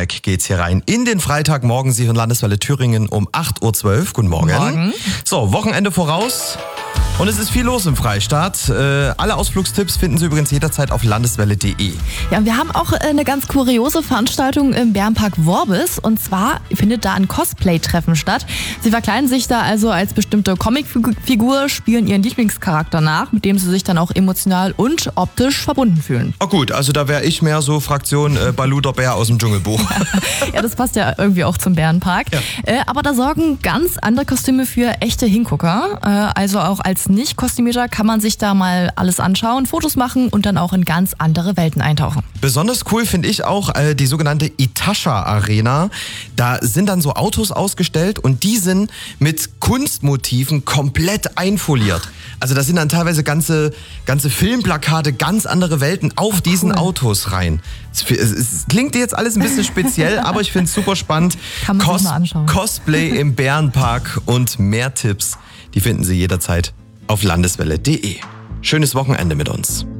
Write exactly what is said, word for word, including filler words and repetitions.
Bärenpark geht's hier rein. In den Freitagmorgen, Sie hören Landeswelle Thüringen um acht Uhr zwölf. Guten Morgen. Morgen. So, Wochenende voraus. Und es ist viel los im Freistaat. Äh, alle Ausflugstipps finden Sie übrigens jederzeit auf landeswelle punkt de. Ja, und wir haben auch eine ganz kuriose Veranstaltung im Bärenpark Worbis. Und zwar findet da ein Cosplay-Treffen statt. Sie verkleiden sich da also als bestimmte Comicfigur, spielen ihren Lieblingscharakter nach, mit dem sie sich dann auch emotional und optisch verbunden fühlen. Oh gut, also da wäre ich mehr so Fraktion äh, Baloo der Bär aus dem Dschungelbuch. Ja, das passt ja irgendwie auch zum Bärenpark. Ja. Äh, aber da sorgen ganz andere Kostüme für echte Hingucker. Äh, also auch als Nicht-Kostümierer kann man sich da mal alles anschauen, Fotos machen und dann auch in ganz andere Welten eintauchen. Besonders cool finde ich auch äh, die sogenannte Itasha Arena. Da sind dann so Autos ausgestellt und die sind mit Kunstmotiven komplett einfoliert. Also da sind dann teilweise ganze, ganze Filmplakate, ganz andere Welten auf diesen Cool. Autos rein. Es, es, es klingt jetzt alles ein bisschen speziell, aber ich finde es super spannend. Kann man sich mal anschauen. Cosplay im Bärenpark und mehr Tipps, die finden Sie jederzeit auf landeswelle punkt de. Schönes Wochenende mit uns.